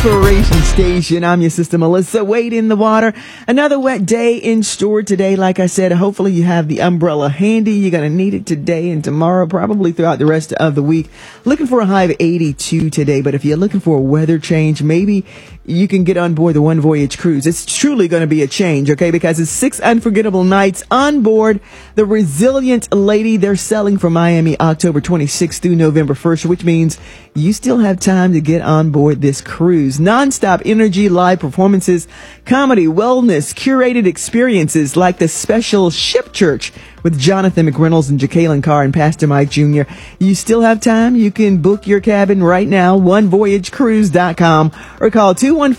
Inspiration Station. I'm your sister Melissa. Wade in the water. Another wet day in store today. Like I said, hopefully you have the umbrella handy. You're going to need it today and tomorrow, probably throughout the rest of the week. Looking for a high of 82 today. But if you're looking for a weather change, maybe you can get on board the One Voyage cruise. It's truly going to be a change, okay? Because it's 6 unforgettable nights on board the Resilient Lady. They're sailing from Miami October 26th through November 1st, which means you still have time to get on board this cruise. Non-stop energy, live performances, comedy, wellness, curated experiences like the special Ship Church with Jonathan McReynolds and Jacqueline Carr and Pastor Mike Jr. You still have time. You can book your cabin right now, onevoyagecruise.com, or call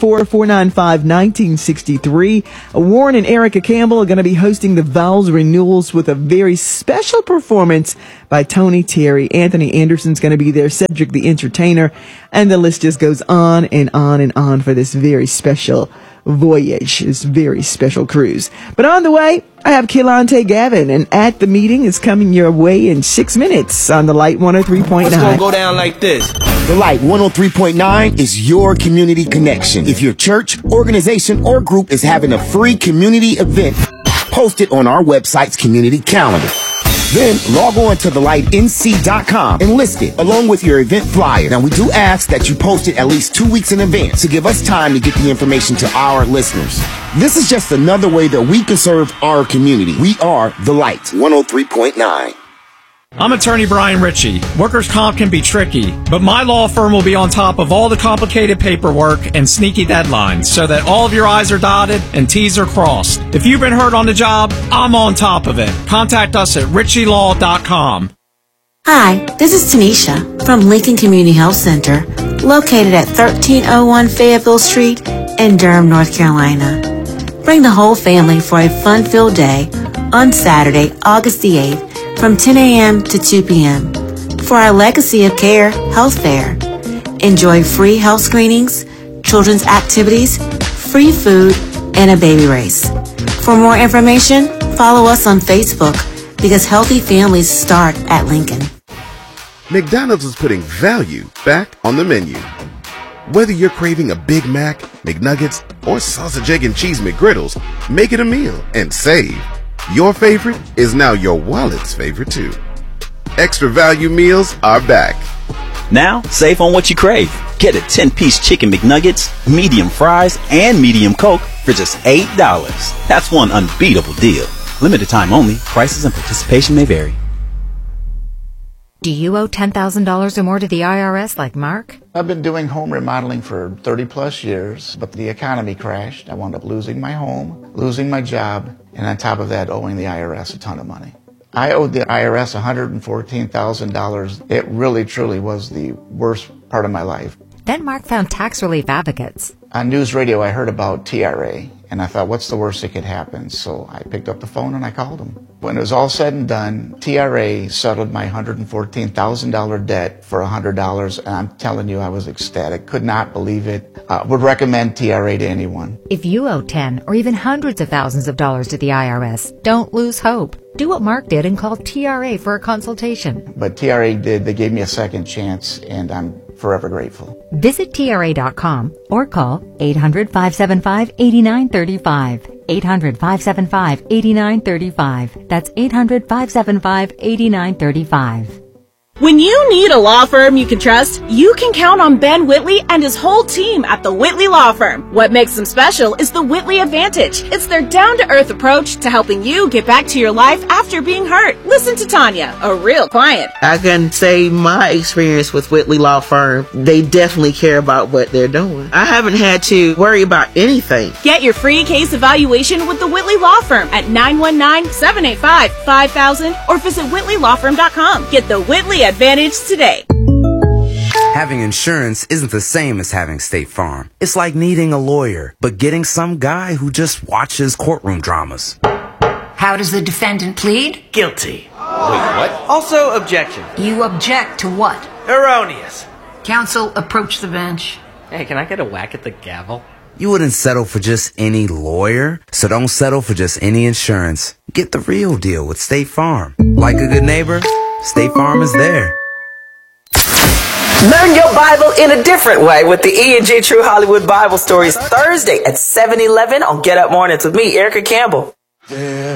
214-495-1963. Warren and Erica Campbell are going to be hosting the vows renewals with a very special performance by Tony Terry. Anthony Anderson's going to be there, Cedric the Entertainer, and the list just goes on and on and on for this very special voyage, this very special cruise. But on the way, I have Kilante Gavin, and At the Meeting is coming your way in 6 minutes on the Light 103.9. It's gonna go down like this. The Light 103.9 is your community connection. If your church, organization, or group is having a free community event, post it on our website's community calendar. Then log on to thelightnc.com and list it along with your event flyer. Now, we do ask that you post it at least 2 weeks in advance to give us time to get the information to our listeners. This is just another way that we can serve our community. We are The Light 103.9. I'm attorney Brian Ritchie. Workers' comp can be tricky, but my law firm will be on top of all the complicated paperwork and sneaky deadlines so that all of your I's are dotted and T's are crossed. If you've been hurt on the job, I'm on top of it. Contact us at ritchielaw.com. Hi, this is Tanisha from Lincoln Community Health Center, located at 1301 Fayetteville Street in Durham, North Carolina. Bring the whole family for a fun-filled day on Saturday, August the 8th, from 10 a.m. to 2 p.m. for our Legacy of Care Health Fair. Enjoy free health screenings, children's activities, free food, and a baby race. For more information, follow us on Facebook because healthy families start at Lincoln. McDonald's is putting value back on the menu. Whether you're craving a Big Mac, McNuggets, or sausage, egg, and cheese McGriddles, make it a meal and save. Your favorite is now your wallet's favorite too. Extra value meals are back. Now, save on what you crave. Get a 10-piece chicken McNuggets, medium fries, and medium Coke for just $8. That's one unbeatable deal. Limited time only. Prices and participation may vary. Do you owe $10,000 or more to the IRS like Mark? I've been doing home remodeling for 30 plus years, but the economy crashed. I wound up losing my home, losing my job, and on top of that, owing the IRS a ton of money. I owed the IRS $114,000. It really, truly was the worst part of my life. Then Mark found tax relief advocates. On news radio, I heard about TRA, and I thought, what's the worst that could happen? So I picked up the phone and I called them. When it was all said and done, TRA settled my $114,000 debt for $100, and I'm telling you, I was ecstatic. Could not believe it. Would recommend TRA to anyone. If you owe 10 or even hundreds of thousands of dollars to the IRS, don't lose hope. Do what Mark did and call TRA for a consultation. But TRA did. They gave me a second chance, and I'm forever grateful. Visit TRA.com or call 800-575-8935. 800-575-8935. That's 800-575-8935. When you need a law firm you can trust, you can count on Ben Whitley and his whole team at the Whitley Law Firm. What makes them special is the Whitley Advantage. It's their down-to-earth approach to helping you get back to your life after being hurt. Listen to Tanya, a real client. I can say my experience with Whitley Law Firm, they definitely care about what they're doing. I haven't had to worry about anything. Get your free case evaluation with the Whitley Law Firm at 919-785-5000 or visit whitleylawfirm.com. Get the Whitley Advantage today. Having insurance isn't the same as having State Farm. It's like needing a lawyer, but getting some guy who just watches courtroom dramas. How does the defendant plead? Guilty. Wait, what? Also, objection. You object to what? Erroneous. Counsel, approach the bench. Hey, can I get a whack at the gavel? You wouldn't settle for just any lawyer, so don't settle for just any insurance. Get the real deal with State Farm. Like a good neighbor, State Farm is there. Learn your Bible in a different way with the E&G True Hollywood Bible Stories Thursday at 7-11 on Get Up Mornings with me, Erica Campbell.